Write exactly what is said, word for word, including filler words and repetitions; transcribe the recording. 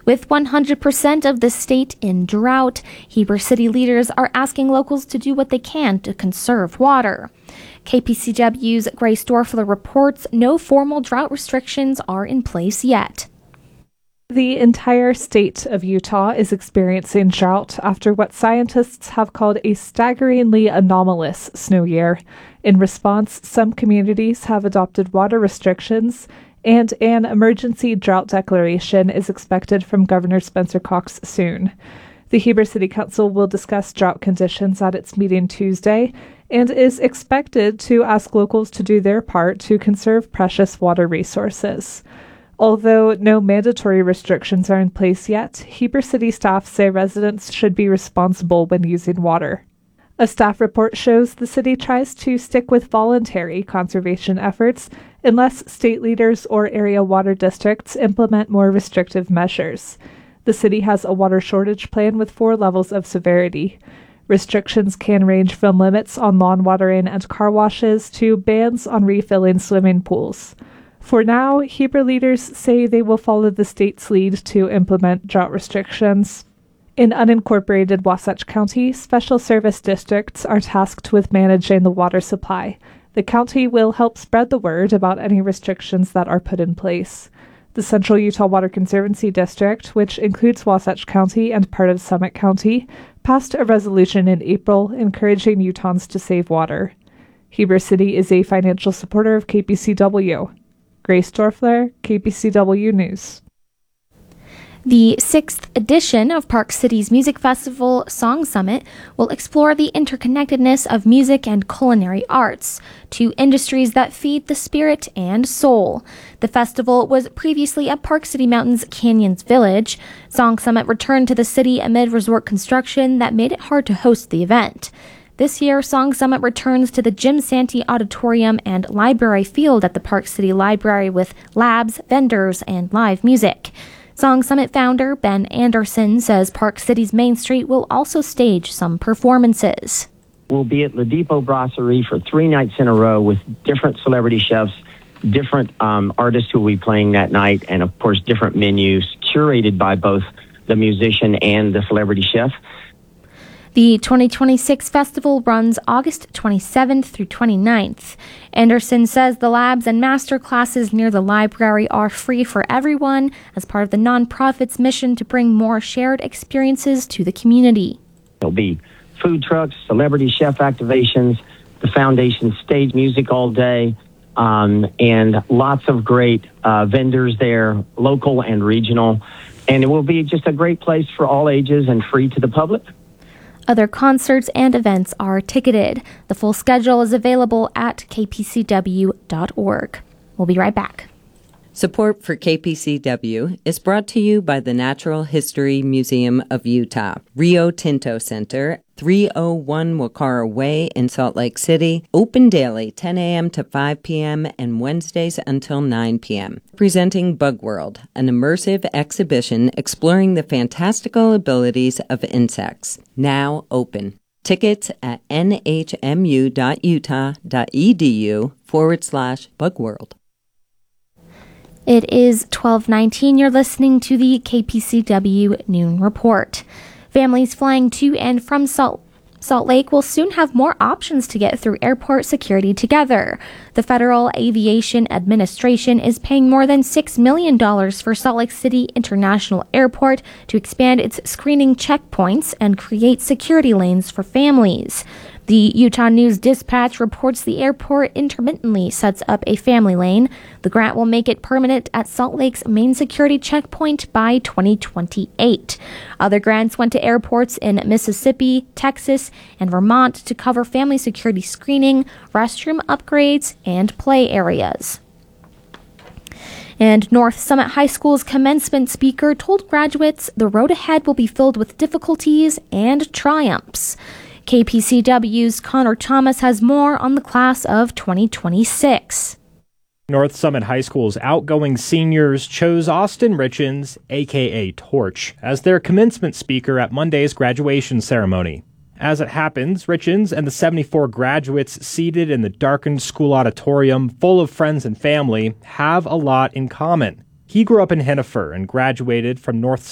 With one hundred percent of the state in drought, Heber City leaders are asking locals to do what they can to conserve water. K P C W's Grace Dorfler reports no formal drought restrictions are in place yet. The entire state of Utah is experiencing drought after what scientists have called a staggeringly anomalous snow year. In response, some communities have adopted water restrictions, and an emergency drought declaration is expected from Governor Spencer Cox soon. The Heber City Council will discuss drought conditions at its meeting Tuesday and is expected to ask locals to do their part to conserve precious water resources. Although no mandatory restrictions are in place yet, Heber City staff say residents should be responsible when using water. A staff report shows the city tries to stick with voluntary conservation efforts unless state leaders or area water districts implement more restrictive measures. The city has a water shortage plan with four levels of severity. Restrictions can range from limits on lawn watering and car washes to bans on refilling swimming pools. For now, Heber leaders say they will follow the state's lead to implement drought restrictions. In unincorporated Wasatch County, special service districts are tasked with managing the water supply. The county will help spread the word about any restrictions that are put in place. The Central Utah Water Conservancy District, which includes Wasatch County and part of Summit County, passed a resolution in April encouraging Utahns to save water. Heber City is a financial supporter of K P C W. Grace Dorfler, K P C W News. The sixth edition of Park City's music festival, Song Summit, will explore the interconnectedness of music and culinary arts, two industries that feed the spirit and soul. The festival was previously at Park City Mountain's Canyons Village. Song Summit returned to the city amid resort construction that made it hard to host the event. This year, Song Summit returns to the Jim Santee Auditorium and Library Field at the Park City Library with labs, vendors, and live music. Song Summit founder Ben Anderson says Park City's Main Street will also stage some performances. We'll be at La Depot Brasserie for three nights in a row with different celebrity chefs, different um, artists who will be playing that night, and of course different menus curated by both the musician and the celebrity chef. The twenty twenty-six festival runs August twenty-seventh through twenty-ninth. Anderson says the labs and master classes near the library are free for everyone as part of the nonprofit's mission to bring more shared experiences to the community. There'll be food trucks, celebrity chef activations, the foundation stage music all day, um, and lots of great uh, vendors there, local and regional. And it will be just a great place for all ages and free to the public. Other concerts and events are ticketed. The full schedule is available at k p c w dot org. We'll be right back. Support for K P C W is brought to you by the Natural History Museum of Utah, Rio Tinto Center, three oh one Wakara Way in Salt Lake City, open daily ten a.m. to five p.m. and Wednesdays until nine p.m. Presenting Bug World, an immersive exhibition exploring the fantastical abilities of insects. Now open. Tickets at nhmu.utah.edu forward slash bugworld. It is twelve nineteen. You're listening to the K P C W Noon Report. Families flying to and from Salt Salt Lake will soon have more options to get through airport security together. The Federal Aviation Administration is paying more than six million dollars for Salt Lake City International Airport to expand its screening checkpoints and create security lanes for families. The Utah News Dispatch reports the airport intermittently sets up a family lane. The grant will make it permanent at Salt Lake's main security checkpoint by twenty twenty-eight. Other grants went to airports in Mississippi, Texas, and Vermont to cover family security screening, restroom upgrades, and play areas. And North Summit High School's commencement speaker told graduates the road ahead will be filled with difficulties and triumphs. K P C W's Connor Thomas has more on the class of twenty twenty-six. North Summit High School's outgoing seniors chose Austin Richens, a k a. Torch, as their commencement speaker at Monday's graduation ceremony. As it happens, Richens and the seventy-four graduates seated in the darkened school auditorium full of friends and family have a lot in common. He grew up in Hennifer and graduated from North